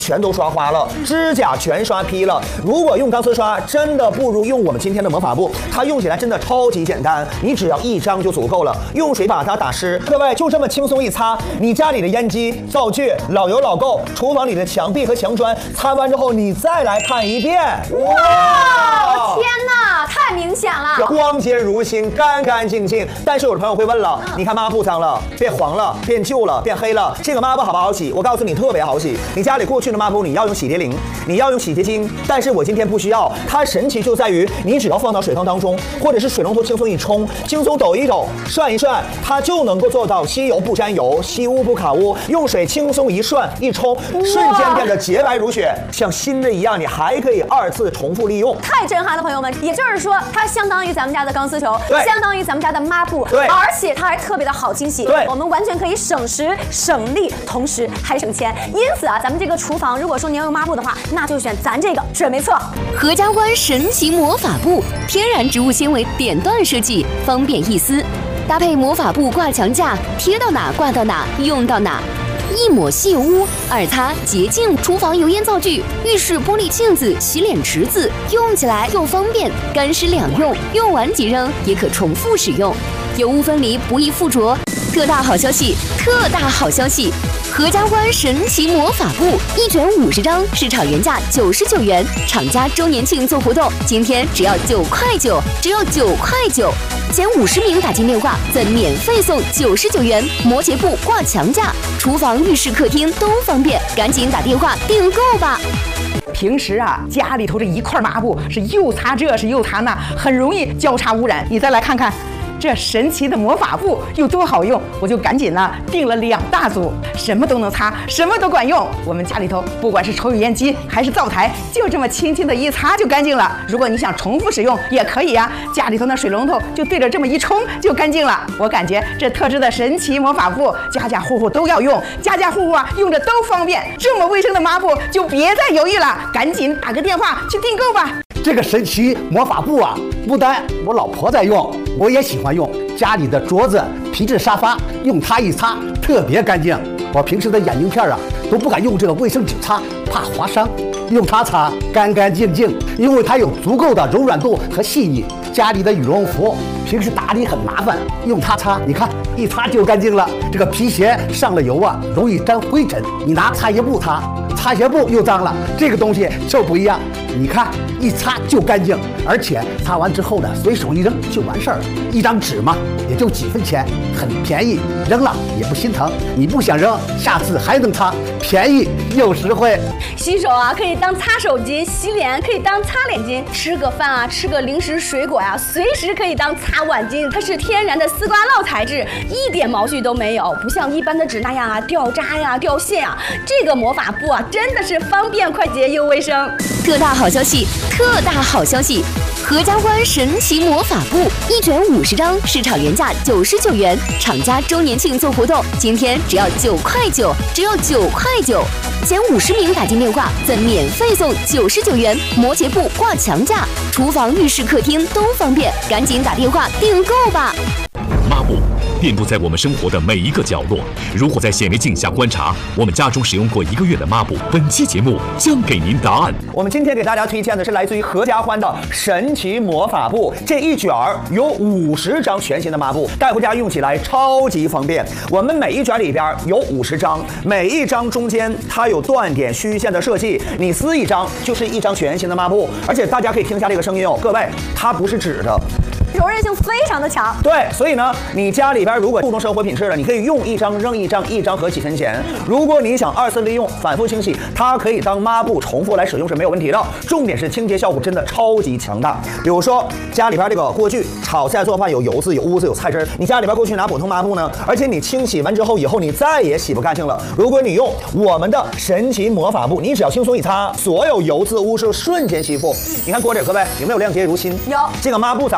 全都刷花了，指甲全刷劈了。如果用钢丝刷，真的不如用我们今天的魔法布，它用起来真的超级简单，你只要一张就足够了，用水把它打湿。各位就这么轻松一擦，你家里的烟机、灶具、老油老垢，厨房里的墙壁和墙砖，擦完之后你再来看一遍， 哇！天哪，太明显了， 光洁如新，干干净净。但是有的朋友会问了，你看抹布脏了，变黄了，变旧了，变黑了，这个抹布好不好洗？我告诉你，特别好洗。你家里过去的抹布你要用洗涤灵，你要用洗洁精，但是我今天不需要。它神奇就在于，你只要放到水缸当中，或者是水龙头轻松一冲，轻松抖一抖，涮一涮，它就能够做到吸油不沾油，吸污不卡污，用水轻松一涮一冲，瞬间变得洁白如雪，像新的一样。你还可以2次重复利用， 太震撼了，朋友们！也就是说，它相当于咱们家的钢丝球，相当于咱们家的抹布，而且它还特别的好清洗，我们完全可以省时省力，同时还省钱。因此啊，咱们这个厨房如果说您要用抹布的话，那就选咱这个，准没错。 合家欢神奇魔法布，天然植物纤维点段设计，方便易撕，搭配魔法布挂墙架，贴到哪挂到哪，用到哪。一抹吸油污，2擦洁净厨房油烟灶具、浴室玻璃镜子、洗脸池子，用起来又方便，干湿两用，用完即扔，也可重复使用，油污分离，不易附着。特大好消息！特大好消息！合家欢神奇魔法布1卷50张，市场原价99元，厂家周年庆做活动，今天只要9块9，只要9块9，前50名打进电话，再免费送99元摩羯布挂墙架，厨房、浴室、客厅都方便，赶紧打电话订购吧。 平时啊，家里头这一块抹布是又擦这是又擦那，很容易交叉污染。你再来看看。这神奇的魔法布有多好用，我就赶紧呢订了2大组，什么都能擦，什么都管用。我们家里头不管是抽油烟机还是灶台，就这么轻轻的一擦就干净了。如果你想重复使用也可以啊，家里头那水龙头就对着这么一冲就干净了。我感觉这特制的神奇魔法布，家家户户都要用，家家户户啊用着都方便。这么卫生的抹布就别再犹豫了，赶紧打个电话去订购吧。 这个神奇魔法布啊，不单我老婆在用，我也喜欢用。家里的桌子、皮质沙发，用它一擦特别干净。我平时的眼镜片啊，都不敢用这个卫生纸擦，怕划伤。用它擦干干净净，因为它有足够的柔软度和细腻。家里的羽绒服平时打理很麻烦，用它擦，你看一擦就干净了。这个皮鞋上了油啊，容易沾灰尘，你拿擦鞋布擦，擦鞋布又脏了。这个东西就不一样，你看一擦就干净，而且擦完之后呢，随手一扔就完事儿了。一张纸嘛，也就几分钱，很便宜，扔了也不心疼。你不想扔，下次还能擦，便宜又实惠。 洗手啊，可以当擦手巾；洗脸可以当擦脸巾；吃个饭啊，吃个零食水果呀，随时可以当擦碗巾。它是天然的丝瓜酪材质，一点毛絮都没有，不像一般的纸那样啊掉渣呀、掉屑啊。这个魔法布啊，真的是方便快捷又卫生。 特大好消息！特大好消息！合家欢神奇魔法布1卷50张，市场原价99元，厂家周年庆做活动，今天只要9块9，只要9块9，前50名打进电话，再免费送99元摩羯布挂墙架，厨房、浴室、客厅都方便，赶紧打电话订购吧。 抹布遍布在我们生活的每一个角落。如果在显微镜下观察我们家中使用过1个月的抹布，本期节目将给您答案。 我们今天给大家推荐的是来自于合家欢的神奇魔法布，这一卷有50张全新的抹布，带回家用起来超级方便。我们每一卷里边有50张，每一张中间它有断点虚线的设计，你撕一张就是一张全新的抹布。而且大家可以听一下这个声音哦，各位，它不是纸的。 柔韧性非常的强， 对，所以呢，你家里边如果注重生活品质的，你可以用一张扔一张，一张合几分钱。如果你想2次利用、反复清洗，它可以当抹布重复来使用是没有问题的。重点是清洁效果真的超级强大。比如说家里边这个锅具炒菜做饭有油渍、有污渍、有菜汁，你家里边过去拿普通抹布呢，而且你清洗完之后以后你再也洗不干净了。如果你用我们的神奇魔法布，你只要轻松一擦，所有油渍污渍瞬间吸附。你看锅底，各位有没有亮洁如新？ 有。 这个抹布脏了，好多朋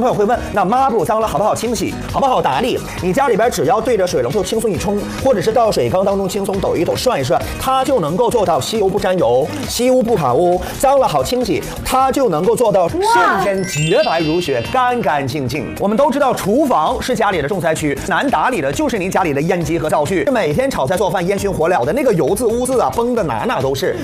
朋友会问，那抹布脏了好不好清洗，好不好打理？你家里边只要对着水龙头轻松一冲，或者是到水缸当中轻松抖一抖、涮一涮，它就能够做到吸油不沾油、吸污不卡污，脏了好清洗，它就能够做到瞬间洁白如雪、干干净净。我们都知道，厨房是家里的重灾区，难打理的就是您家里的烟机和灶具，每天炒菜做饭烟熏火燎的那个油渍污渍啊，崩的哪哪都是。